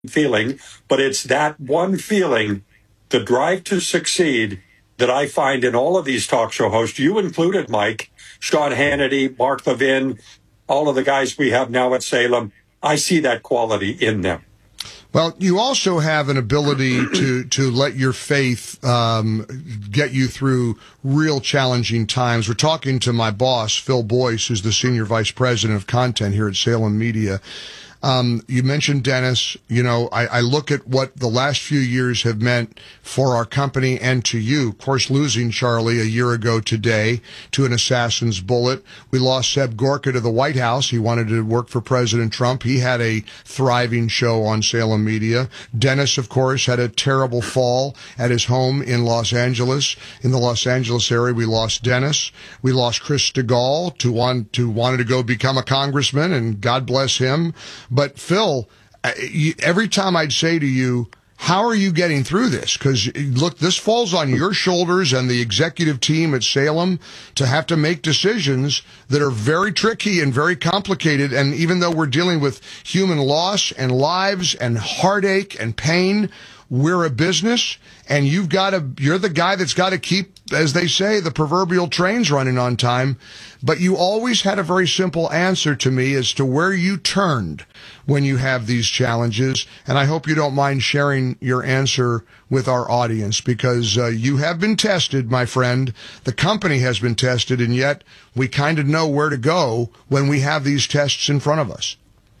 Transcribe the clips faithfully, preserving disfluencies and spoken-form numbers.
feeling, but it's that one feeling, the drive to succeed, that I find in all of these talk show hosts, you included, Mike, Sean Hannity, Mark Levin, all of the guys we have now at Salem. I see that quality in them. Well, you also have an ability to, to let your faith um, get you through real challenging times. We're talking to my boss, Phil Boyce, who's the Senior Vice President of Content here at Salem Media. Um, you mentioned Dennis. You know, I, I look at what the last few years have meant for our company and to you. Of course, losing Charlie a year ago today to an assassin's bullet. We lost Seb Gorka to the White House. He wanted to work for President Trump. He had a thriving show on Salem Media. Dennis, of course, had a terrible fall at his home in Los Angeles. In the Los Angeles area, we lost Dennis. We lost Chris Stigall, to want to wanted to go become a congressman, and God bless him. But Phil, every time I'd say to you, how are you getting through this? Because, look, this falls on your shoulders and the executive team at Salem to have to make decisions that are very tricky and very complicated. And even though we're dealing with human loss and lives and heartache and pain, we're a business, and you've got to, you're the guy that's got to keep, as they say, the proverbial trains running on time. But you always had a very simple answer to me as to where you turned when you have these challenges. And I hope you don't mind sharing your answer with our audience, because uh, you have been tested, my friend. The company has been tested, and yet we kind of know where to go when we have these tests in front of us.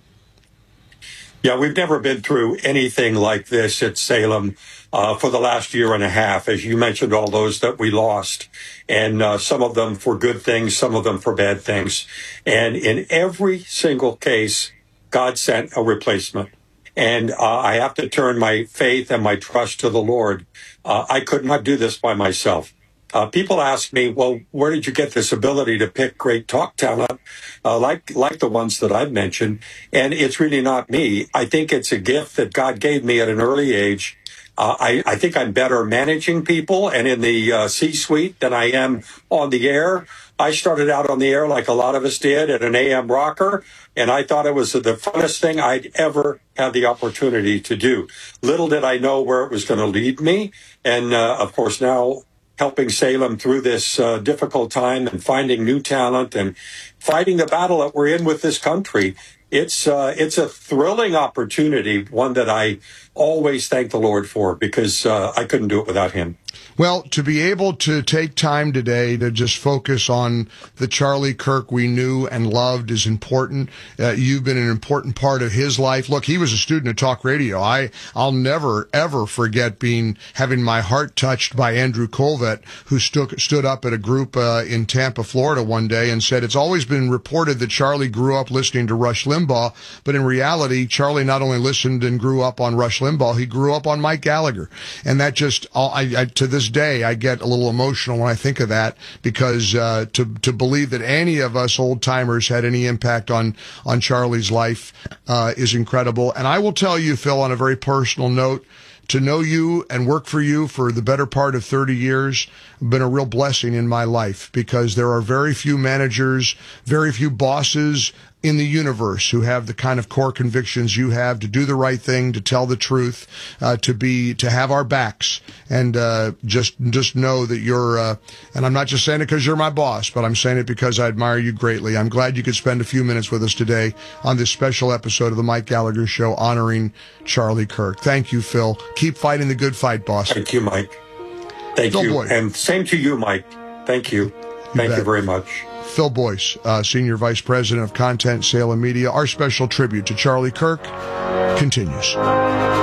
Yeah, we've never been through anything like this at Salem uh, for the last year and a half. As you mentioned, all those that we lost, and uh, some of them for good things, some of them for bad things. And in every single case, God sent a replacement. And uh, I have to turn my faith and my trust to the Lord. Uh, I could not do this by myself. Uh, people ask me, well, where did you get this ability to pick great talk talent, uh, like like the ones that I've mentioned? And it's really not me. I think it's a gift that God gave me at an early age. Uh, I, I think I'm better managing people and in the uh, C-suite than I am on the air. I started out on the air like a lot of us did at an A M rocker, and I thought it was the funnest thing I'd ever had the opportunity to do. Little did I know where it was going to lead me. And, uh, of course, now helping Salem through this uh, difficult time and finding new talent and fighting the battle that we're in with this country. It's uh, it's a thrilling opportunity, one that I always thank the Lord for, because uh, I couldn't do it without him. Well, to be able to take time today to just focus on the Charlie Kirk we knew and loved is important. Uh, you've been an important part of his life. Look, he was a student of talk radio. I, I'll never, ever forget being, having my heart touched by Andrew Colvett, who stood, stood up at a group uh, in Tampa, Florida one day and said, it's always been reported that Charlie grew up listening to Rush Limbaugh, but in reality, Charlie not only listened and grew up on Rush Limbaugh, he grew up on Mike Gallagher. And that just, I, I to this day, I get a little emotional when I think of that, because uh, to to believe that any of us old timers had any impact on on Charlie's life uh, is incredible. And I will tell you, Phil, on a very personal note, to know you and work for you for the better part of thirty years has been a real blessing in my life, because there are very few managers, very few bosses in the universe who have the kind of core convictions you have, to do the right thing, to tell the truth, uh, to be, to have our backs, and uh, just just know that you're, uh, and I'm not just saying it because you're my boss, but I'm saying it because I admire you greatly. I'm glad you could spend a few minutes with us today on this special episode of the Mike Gallagher Show honoring Charlie Kirk. Thank you, Phil. Keep fighting the good fight, boss. Thank you, Mike. Thank Phil you. Boyce. And same to you, Mike. Thank you. Thank you, you very much. Phil Boyce, uh, Senior Vice President of Content, Salem Media. Our special tribute to Charlie Kirk continues.